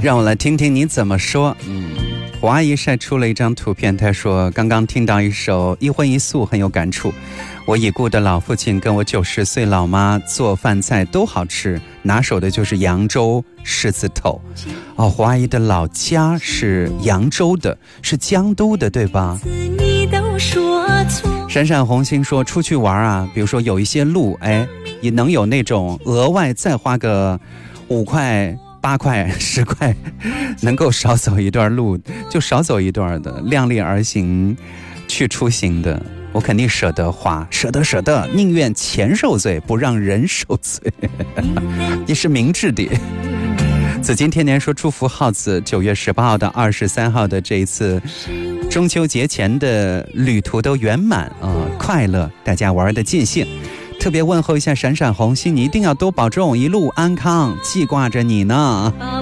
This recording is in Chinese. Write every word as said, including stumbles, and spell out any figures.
让我来听听你怎么说。嗯，我阿姨晒出了一张图片，她说刚刚听到一首一荤一素很有感触，我已故的老父亲跟我九十岁老妈做饭菜都好吃，拿手的就是扬州狮子头。哦，胡阿姨的老家是扬州的，是江都的，对吧？闪闪红星说出去玩啊，比如说有一些路，哎，也能有那种额外再花个五块八块十块，能够少走一段路就少走一段的，量力而行去出行的，我肯定舍得花，舍得舍得，宁愿钱受罪不让人受罪也是明智的。紫金天年说祝福耗子九月十八号到二十三号的这一次中秋节前的旅途都圆满啊、呃，快乐，大家玩得尽兴。特别问候一下闪闪红星，你一定要多保重，一路安康，记挂着你呢。